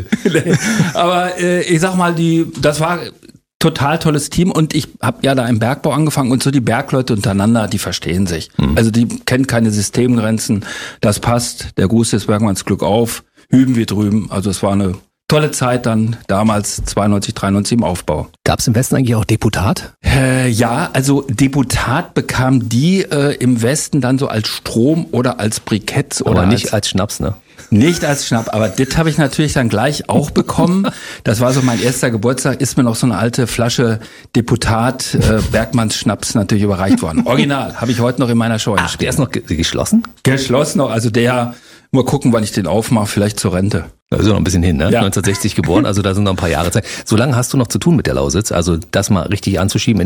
[SPEAKER 6] Aber ich sag mal, das war total tolles Team und ich habe ja da im Bergbau angefangen und so die Bergleute untereinander, die verstehen sich. Also die kennen keine Systemgrenzen, das passt, der Gruß des Bergmanns Glück auf, hüben wir drüben. Also es war eine tolle Zeit dann damals 92, 93 im Aufbau.
[SPEAKER 1] Gab es im Westen eigentlich auch Deputat?
[SPEAKER 6] Ja, also Deputat bekam die im Westen dann so als Strom oder als Briketts.
[SPEAKER 1] Aber nicht als Schnaps, ne?
[SPEAKER 6] Nicht als Schnapp, aber das habe ich natürlich dann gleich auch bekommen. Das war so mein erster Geburtstag, ist mir noch so eine alte Flasche Deputat Bergmanns Schnaps natürlich überreicht worden. Original, habe ich heute noch in meiner Show.
[SPEAKER 1] Ach, der ist noch geschlossen?
[SPEAKER 6] Geschlossen noch, also der, mal gucken, wann ich den aufmache, vielleicht zur Rente.
[SPEAKER 1] Also noch ein bisschen hin, ne?
[SPEAKER 6] Ja.
[SPEAKER 1] 1960 geboren, also da sind noch ein paar Jahre Zeit. So lange hast du noch zu tun mit der Lausitz, also das mal richtig anzuschieben,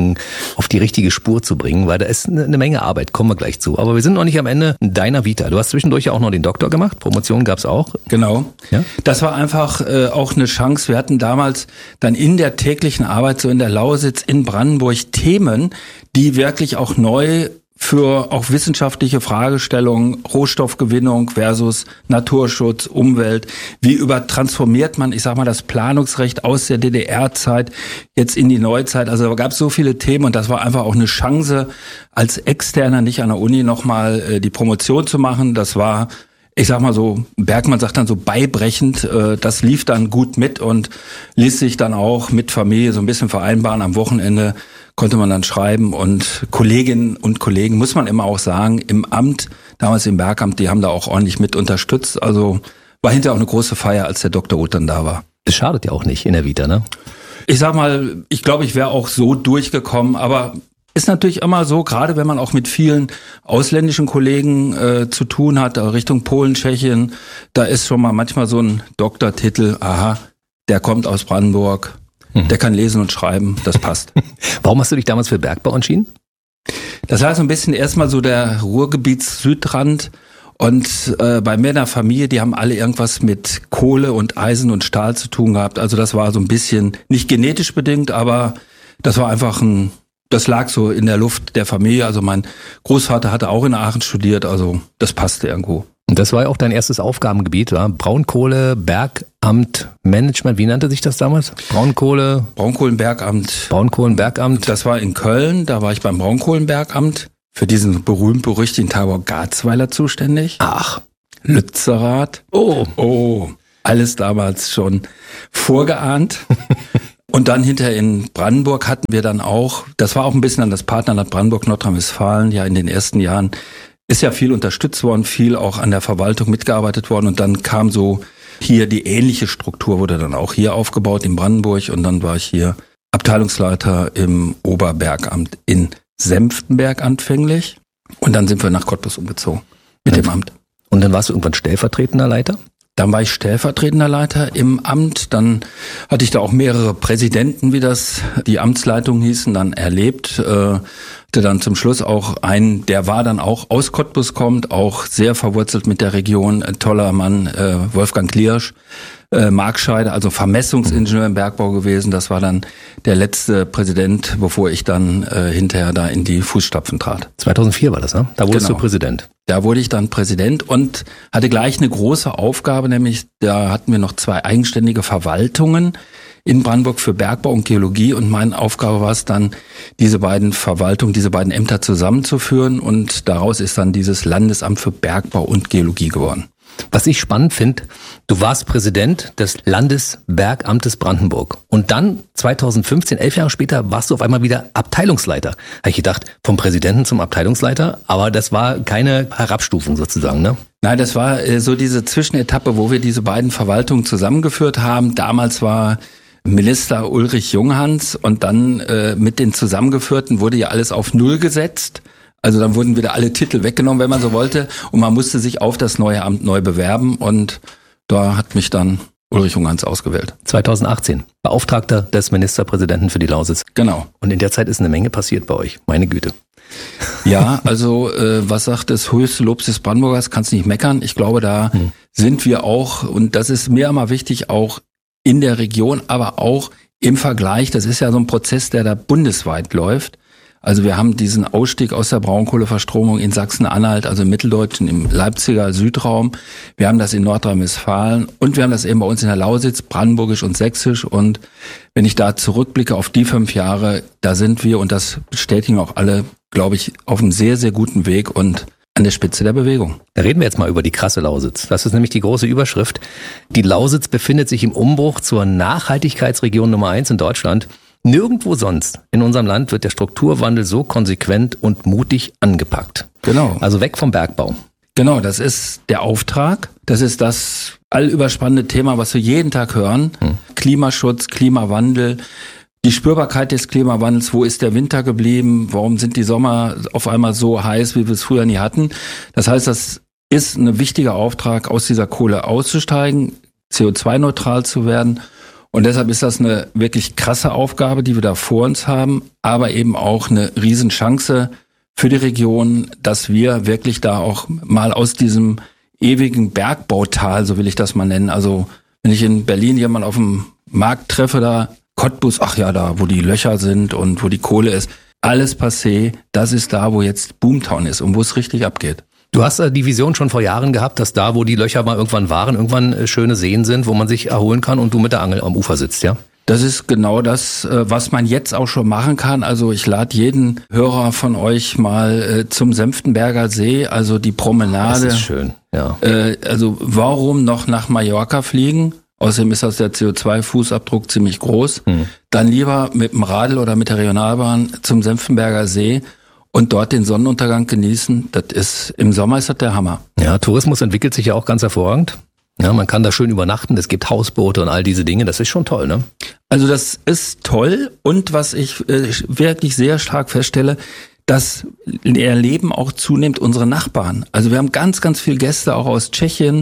[SPEAKER 1] auf die richtige Spur zu bringen, weil da ist eine Menge Arbeit, kommen wir gleich zu. Aber wir sind noch nicht am Ende deiner Vita. Du hast zwischendurch ja auch noch den Doktor gemacht, Promotion gab's auch.
[SPEAKER 6] Genau.
[SPEAKER 1] Ja?
[SPEAKER 6] Das war einfach auch eine Chance. Wir hatten damals dann in der täglichen Arbeit, so in der Lausitz in Brandenburg, Themen, die wirklich auch neu für auch wissenschaftliche Fragestellungen, Rohstoffgewinnung versus Naturschutz, Umwelt. Wie transformiert man, ich sag mal, das Planungsrecht aus der DDR-Zeit jetzt in die Neuzeit? Also da gab es so viele Themen und das war einfach auch eine Chance, als Externer nicht an der Uni nochmal die Promotion zu machen. Das war, ich sag mal so, Bergmann sagt dann so beibrechend, das lief dann gut mit und ließ sich dann auch mit Familie so ein bisschen vereinbaren. Am Wochenende konnte man dann schreiben und Kolleginnen und Kollegen, muss man immer auch sagen, im Amt, damals im Bergamt, die haben da auch ordentlich mit unterstützt. Also war hinterher auch eine große Feier, als der Dr. Uth dann da war.
[SPEAKER 1] Das schadet ja auch nicht in der Vita, ne?
[SPEAKER 6] Ich sag mal, ich glaube, ich wäre auch so durchgekommen, aber ist natürlich immer so, gerade wenn man auch mit vielen ausländischen Kollegen zu tun hat, Richtung Polen, Tschechien, da ist schon mal manchmal so ein Doktortitel, aha, der kommt aus Brandenburg. Der kann lesen und schreiben, das passt.
[SPEAKER 1] Warum hast du dich damals für Bergbau entschieden?
[SPEAKER 6] Das war so ein bisschen erstmal so der Ruhrgebiets-Südrand. Und bei mir in der Familie, die haben alle irgendwas mit Kohle und Eisen und Stahl zu tun gehabt. Also das war so ein bisschen, nicht genetisch bedingt, aber das war einfach das lag so in der Luft der Familie. Also mein Großvater hatte auch in Aachen studiert, also das passte irgendwo.
[SPEAKER 1] Und das war ja auch dein erstes Aufgabengebiet, war Braunkohle, Bergamt, Management, wie nannte sich das damals?
[SPEAKER 6] Braunkohlenbergamt.
[SPEAKER 1] Braunkohlenbergamt.
[SPEAKER 6] Das war in Köln, da war ich beim Braunkohlenbergamt. Für diesen berühmt-berüchtigten Tagebau-Garzweiler zuständig.
[SPEAKER 1] Ach.
[SPEAKER 6] Lützerath. Oh. Alles damals schon vorgeahnt. Und dann hinterher in Brandenburg hatten wir dann auch, das war auch ein bisschen an das Partnerland Brandenburg, Nordrhein-Westfalen, ja in den ersten Jahren, ist ja viel unterstützt worden, viel auch an der Verwaltung mitgearbeitet worden. Und dann kam so hier die ähnliche Struktur, wurde dann auch hier aufgebaut in Brandenburg. Und dann war ich hier Abteilungsleiter im Oberbergamt in Senftenberg anfänglich und dann sind wir nach Cottbus umgezogen mit dem Amt.
[SPEAKER 1] Und dann warst du irgendwann stellvertretender Leiter?
[SPEAKER 6] Dann war ich stellvertretender Leiter im Amt, dann hatte ich da auch mehrere Präsidenten, wie das die Amtsleitungen hießen, dann erlebt. Hatte dann zum Schluss auch einen, der war dann auch aus Cottbus kommt, auch sehr verwurzelt mit der Region, toller Mann, Wolfgang Kliersch. Markscheider, also Vermessungsingenieur im Bergbau gewesen. Das war dann der letzte Präsident, bevor ich dann hinterher da in die Fußstapfen trat.
[SPEAKER 1] 2004 war das, ne? Da wurdest du Präsident.
[SPEAKER 6] Da wurde ich dann Präsident und hatte gleich eine große Aufgabe, nämlich da hatten wir noch 2 eigenständige Verwaltungen in Brandenburg für Bergbau und Geologie und meine Aufgabe war es dann, diese beiden Verwaltungen, diese beiden Ämter zusammenzuführen und daraus ist dann dieses Landesamt für Bergbau und Geologie geworden.
[SPEAKER 1] Was ich spannend finde, du warst Präsident des Landesbergamtes Brandenburg und dann 2015, 11 Jahre später, warst du auf einmal wieder Abteilungsleiter. Habe ich gedacht, vom Präsidenten zum Abteilungsleiter, aber das war keine Herabstufung sozusagen, ne?
[SPEAKER 6] Nein, das war so diese Zwischenetappe, wo wir diese beiden Verwaltungen zusammengeführt haben. Damals war Minister Ulrich Junghans und dann mit den Zusammengeführten wurde ja alles auf Null gesetzt. Also dann wurden wieder alle Titel weggenommen, wenn man so wollte. Und man musste sich auf das neue Amt neu bewerben. Und da hat mich dann Ulrich Junghans ausgewählt.
[SPEAKER 1] 2018, Beauftragter des Ministerpräsidenten für die Lausitz.
[SPEAKER 6] Genau.
[SPEAKER 1] Und in der Zeit ist eine Menge passiert bei euch. Meine Güte.
[SPEAKER 6] Ja, also was sagt das höchste Lob des Brandenburgers? Kannst nicht meckern. Ich glaube, da sind wir auch, und das ist mir immer wichtig, auch in der Region, aber auch im Vergleich. Das ist ja so ein Prozess, der da bundesweit läuft. Also wir haben diesen Ausstieg aus der Braunkohleverstromung in Sachsen-Anhalt, also im Mitteldeutschen, im Leipziger Südraum. Wir haben das in Nordrhein-Westfalen und wir haben das eben bei uns in der Lausitz, brandenburgisch und sächsisch. Und wenn ich da zurückblicke auf die 5 Jahre, da sind wir, und das bestätigen auch alle, glaube ich, auf einem sehr, sehr guten Weg und an der Spitze der Bewegung.
[SPEAKER 1] Da reden wir jetzt mal über die krasse Lausitz. Das ist nämlich die große Überschrift. Die Lausitz befindet sich im Umbruch zur Nachhaltigkeitsregion Nummer 1 in Deutschland. Nirgendwo sonst in unserem Land wird der Strukturwandel so konsequent und mutig angepackt.
[SPEAKER 6] Genau.
[SPEAKER 1] Also weg vom Bergbau.
[SPEAKER 6] Genau, das ist der Auftrag. Das ist das allüberspannende Thema, was wir jeden Tag hören. Klimaschutz, Klimawandel, die Spürbarkeit des Klimawandels. Wo ist der Winter geblieben? Warum sind die Sommer auf einmal so heiß, wie wir es früher nie hatten? Das heißt, das ist ein wichtiger Auftrag, aus dieser Kohle auszusteigen, CO2-neutral zu werden. Und deshalb ist das eine wirklich krasse Aufgabe, die wir da vor uns haben, aber eben auch eine Riesenchance für die Region, dass wir wirklich da auch mal aus diesem ewigen Bergbautal, so will ich das mal nennen, also wenn ich in Berlin jemanden auf dem Markt treffe, da Cottbus, ach ja, da wo die Löcher sind und wo die Kohle ist, alles passé, das ist da, wo jetzt Boomtown ist und wo es richtig abgeht.
[SPEAKER 1] Du hast die Vision schon vor Jahren gehabt, dass da, wo die Löcher mal irgendwann waren, irgendwann schöne Seen sind, wo man sich erholen kann und du mit der Angel am Ufer sitzt, ja?
[SPEAKER 6] Das ist genau das, was man jetzt auch schon machen kann. Also ich lade jeden Hörer von euch mal zum Senftenberger See, also die Promenade.
[SPEAKER 1] Das ist schön, ja.
[SPEAKER 6] Also warum noch nach Mallorca fliegen? Außerdem ist das der CO2-Fußabdruck ziemlich groß. Dann lieber mit dem Radl oder mit der Regionalbahn zum Senftenberger See und dort den Sonnenuntergang genießen. Das ist, im Sommer ist das der Hammer.
[SPEAKER 1] Ja, Tourismus entwickelt sich ja auch ganz hervorragend. Ja, man kann da schön übernachten, es gibt Hausboote und all diese Dinge, das ist schon toll, ne?
[SPEAKER 6] Also das ist toll und was ich wirklich sehr stark feststelle, das erleben auch zunehmend unsere Nachbarn. Also wir haben ganz, ganz viele Gäste auch aus Tschechien,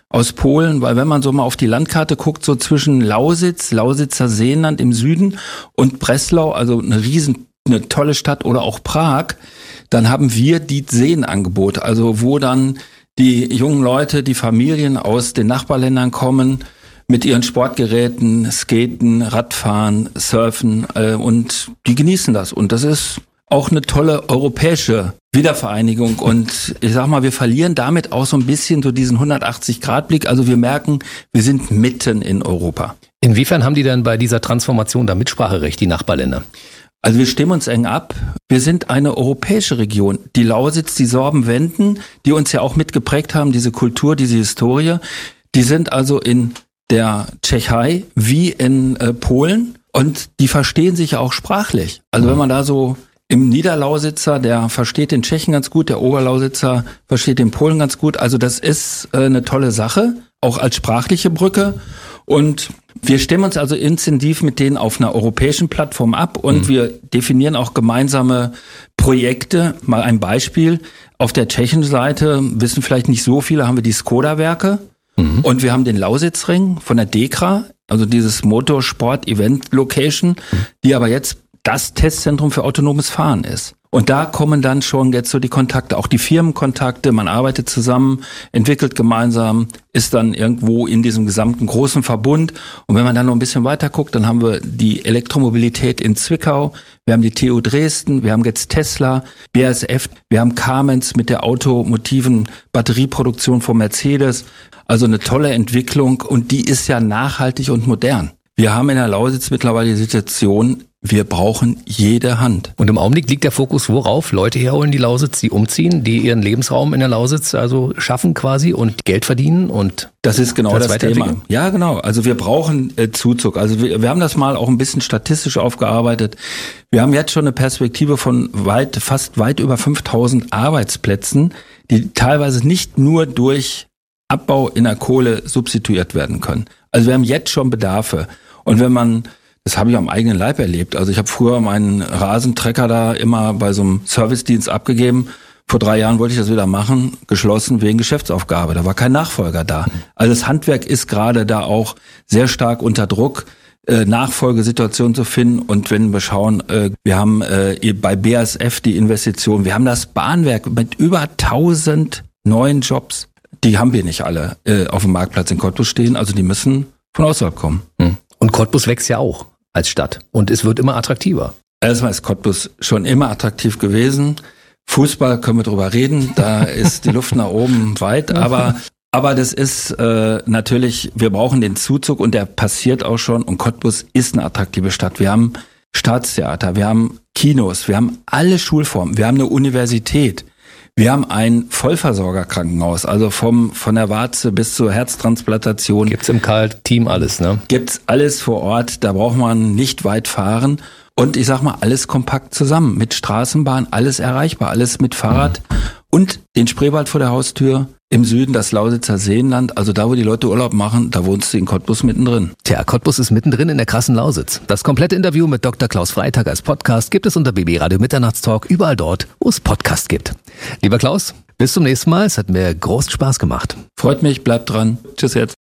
[SPEAKER 6] aus Polen, weil wenn man so mal auf die Landkarte guckt, so zwischen Lausitzer Seenland im Süden und Breslau, also eine tolle Stadt, oder auch Prag, dann haben wir die Seenangebote, also wo dann die jungen Leute, die Familien aus den Nachbarländern kommen, mit ihren Sportgeräten, Skaten, Radfahren, Surfen und die genießen das. Und das ist auch eine tolle europäische Wiedervereinigung. Und ich sag mal, wir verlieren damit auch so ein bisschen so diesen 180-Grad-Blick. Also wir merken, wir sind mitten in Europa.
[SPEAKER 1] Inwiefern haben die denn bei dieser Transformation da Mitspracherecht, die Nachbarländer?
[SPEAKER 6] Also wir stimmen uns eng ab. Wir sind eine europäische Region. Die Lausitz, die Sorbenwenden, die uns ja auch mitgeprägt haben, diese Kultur, diese Historie, die sind also in der Tschechei wie in Polen und die verstehen sich ja auch sprachlich. Also wenn man da so im Niederlausitzer, der versteht den Tschechen ganz gut, der Oberlausitzer versteht den Polen ganz gut. Also das ist eine tolle Sache, auch als sprachliche Brücke. Und wir stimmen uns also intensiv mit denen auf einer europäischen Plattform ab und wir definieren auch gemeinsame Projekte. Mal ein Beispiel. Auf der tschechischen Seite, wissen vielleicht nicht so viele, haben wir die Skoda-Werke. Und wir haben den Lausitzring von der DEKRA, also dieses Motorsport-Event-Location, die aber jetzt das Testzentrum für autonomes Fahren ist. Und da kommen dann schon jetzt so die Kontakte, auch die Firmenkontakte, man arbeitet zusammen, entwickelt gemeinsam, ist dann irgendwo in diesem gesamten großen Verbund. Und wenn man dann noch ein bisschen weiter guckt, dann haben wir die Elektromobilität in Zwickau, wir haben die TU Dresden, wir haben jetzt Tesla, BASF, wir haben Cummins mit der automotiven Batterieproduktion von Mercedes. Also eine tolle Entwicklung und die ist ja nachhaltig und modern. Wir haben in der Lausitz mittlerweile die Situation, wir brauchen jede Hand.
[SPEAKER 1] Und im Augenblick liegt der Fokus worauf? Leute herholen die Lausitz, die umziehen, die ihren Lebensraum in der Lausitz also schaffen quasi und Geld verdienen und
[SPEAKER 6] das ist genau das Thema. Ja, genau. Also wir brauchen Zuzug. Also wir haben das mal auch ein bisschen statistisch aufgearbeitet. Wir haben jetzt schon eine Perspektive von fast weit über 5000 Arbeitsplätzen, die teilweise nicht nur durch Abbau in der Kohle substituiert werden können. Also wir haben jetzt schon Bedarfe. Und wenn man, das habe ich am eigenen Leib erlebt, also ich habe früher meinen Rasentrecker da immer bei so einem Servicedienst abgegeben. Vor 3 Jahren wollte ich das wieder machen, geschlossen wegen Geschäftsaufgabe. Da war kein Nachfolger da. Also das Handwerk ist gerade da auch sehr stark unter Druck, Nachfolgesituationen zu finden. Und wenn wir schauen, wir haben bei BASF die Investition, wir haben das Bahnwerk mit über 1000 neuen Jobs. Die haben wir nicht alle auf dem Marktplatz in Cottbus stehen, also die müssen von außerhalb kommen.
[SPEAKER 1] Und Cottbus wächst ja auch als Stadt und es wird immer attraktiver.
[SPEAKER 6] Erstmal ist Cottbus schon immer attraktiv gewesen. Fußball können wir drüber reden, da ist die Luft nach oben weit, aber das ist natürlich, wir brauchen den Zuzug und der passiert auch schon und Cottbus ist eine attraktive Stadt. Wir haben Staatstheater, wir haben Kinos, wir haben alle Schulformen, wir haben eine Universität. Wir haben ein Vollversorgerkrankenhaus, also von der Warze bis zur Herztransplantation.
[SPEAKER 1] Gibt's im Karl-Team alles, ne?
[SPEAKER 6] Gibt's alles vor Ort, da braucht man nicht weit fahren. Und ich sag mal, alles kompakt zusammen, mit Straßenbahn, alles erreichbar, alles mit Fahrrad und den Spreewald vor der Haustür. Im Süden das Lausitzer Seenland, also da, wo die Leute Urlaub machen, da wohnst du in Cottbus mittendrin.
[SPEAKER 1] Tja, Cottbus ist mittendrin in der krassen Lausitz. Das komplette Interview mit Dr. Klaus Freitag als Podcast gibt es unter BB Radio Mitternachtstalk, überall dort, wo es Podcast gibt. Lieber Klaus, bis zum nächsten Mal. Es hat mir großen Spaß gemacht.
[SPEAKER 6] Freut mich, bleibt dran. Tschüss jetzt.